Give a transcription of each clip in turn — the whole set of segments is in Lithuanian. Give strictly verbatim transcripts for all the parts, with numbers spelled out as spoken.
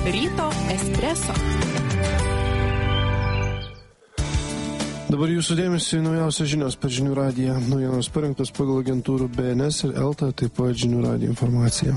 Ryto espreso. Dabar jūsų dėmesį naujausios žinios per Žinių radiją. Naujienos parengtos pagal agentūrų B N S ir Elta, taip pat Žinių radijo informacija.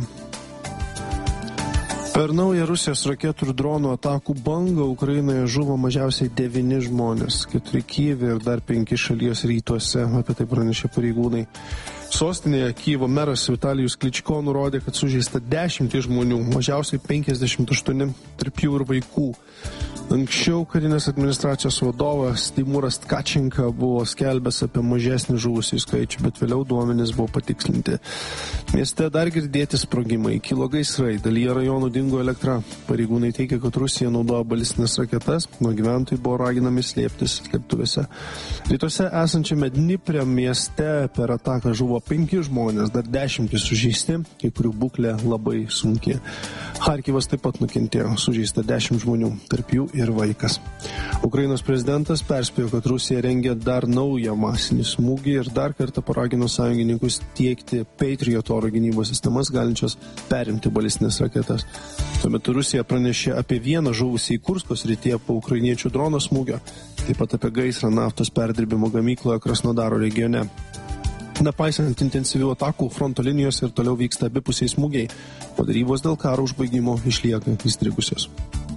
Per naują Rusijos raketų ir dronų atakų bangą Ukrainoje žuvo mažiausiai devyni žmonės, keturi Kyjive ir dar penki šalies rytuose, apie tai pranešė pareigūnai. Sostinėje Kyjivo meras Vitalijus Kličko nurodė, kad sužeista dešimtys žmonių, mažiausiai penkiasdešimt aštuoni, tarp jų ir vaikų. Anksčiau karinės administracijos vadovas Timūras Tkačenka buvo skelbęs apie mažesnį žuvusių skaičių, bet vėliau duomenys buvo patikslinti. Mieste dar girdėti sprogimai, kilo gaisrai, dalyje rajonų dingo elektra. Pareigūnai teigia, kad Rusija naudoja balistinės raketas, nuo gyventojų buvo raginami slėptis slėptuvėse. Rytuose esančiame Dnipre mieste per ataką žuvo penki žmonės, dar dešimtys sužeisti, kai kurių būklė labai sunki. Charkivas taip pat nukentėjo, sužeista dešimt žmonių, tarp jų ir vaikas. Ukrainos prezidentas perspėjo, kad Rusija rengia dar naują masinį smūgį ir dar kartą paragino sąjungininkus tiekti Patriot oro gynybos sistemas, galinčios perimti balistinės raketas. Tuo metu Rusija pranešė apie vieną žuvusį į Kursko srityje po ukrainiečių drono smūgio, taip pat apie gaisrą naftos perdirbimo gamykloje Krasnodaro regione. Nepaisant intensyvių atakų, fronto linijos ir toliau vyksta abipusiai smūgiai, o darybos dėl karo užbaigimo išlieka įstrigusios.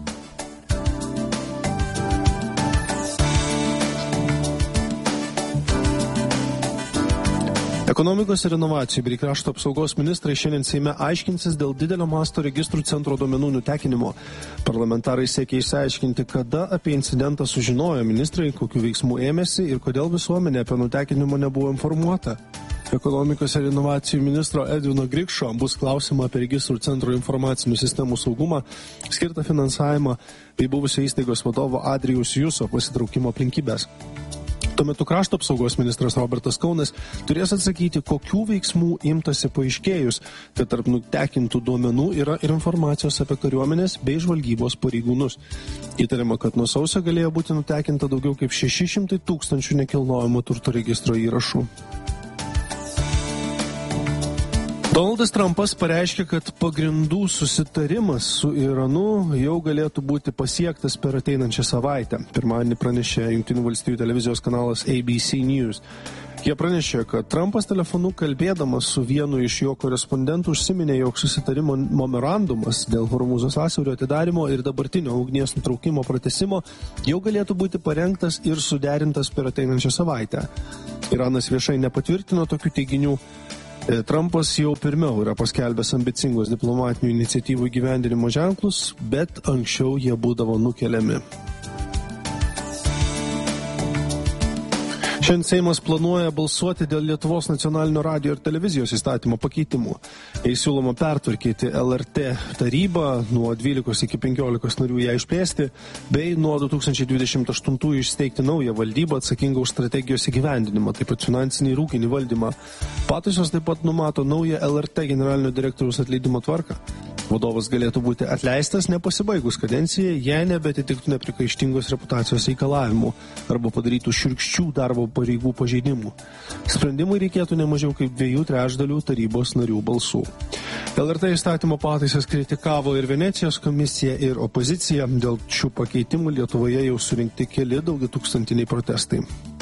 Ekonomikos ir inovacijų bei krašto apsaugos ministrai šiandien Seime aiškinsis dėl didelio masto registrų centro duomenų nutekinimo. Parlamentarai siekia išsiaiškinti, kada apie incidentą sužinojo ministrai, kokių veiksmų ėmėsi ir kodėl visuomenė apie nutekinimą nebuvo informuota. Ekonomikos ir inovacijų ministro Edvino Grikšo bus klausima apie registrų centro informacinių sistemų saugumą, skirtą finansavimą bei buvusio įstaigos vadovo Adrijaus Juso pasitraukimo aplinkybės. Tuo metu krašto apsaugos ministras Robertas Kaunas turės atsakyti, kokių veiksmų imtasi paaiškėjus, kad tarp nutekintų duomenų yra ir informacijos apie kariuomenės bei žvalgybos pareigūnus. Įtariama, kad nuo sausio galėjo būti nutekinta daugiau kaip šeši šimtai tūkstančių nekilnojamo turto registro įrašų. Donaldas Trumpas pareiškė, kad pagrindų susitarimas su Iranu jau galėtų būti pasiektas per ateinančią savaitę. Pirmadienį pranešė Jungtinių valstijų televizijos kanalas A B C News. Jie pranešė, kad Trumpas telefonu kalbėdamas su vienu iš jo korespondentų užsiminė, jog susitarimo memorandumas dėl Hormūzo sąsiaurio atidarimo ir dabartinio ugnies nutraukimo pratęsimo jau galėtų būti parengtas ir suderintas per ateinančią savaitę. Iranas viešai nepatvirtino tokių teiginių. Trumpas jau pirmiau yra paskelbęs ambicingos diplomatinių iniciatyvų įgyvendinimo ženklus, bet anksčiau jie būdavo nukeliami. Šiandien Seimas planuoja balsuoti dėl Lietuvos nacionalinio radijo ir televizijos įstatymo pakeitimų. Jei siūloma pertvarkyti L R T tarybą, nuo dvylikos iki penkiolikos narių ją išplėsti, bei nuo du tūkstančiai dvidešimt aštuntųjų išsteigti naują valdybą atsakingą už strategijos įgyvendinimą, taip pat finansinį ir ūkinį valdymą. Pataisos taip pat numato naują L R T generalinio direktoriaus atleidimo tvarką. Vadovas galėtų būti atleistas nepasibaigus kadencijai, jei nebetitiktų neprikaištingos reputacijos reikalavimų arba padarytų šiurkščių darbo pareigų pažeidimų. Sprendimui reikėtų nemažiau kaip dviejų trečdalių tarybos narių balsų. L R T įstatymo pataisas kritikavo ir Venecijos komisija, ir opozicija. Dėl šių pakeitimų Lietuvoje jau surinkti keli daugiatūkstantiniai protestai.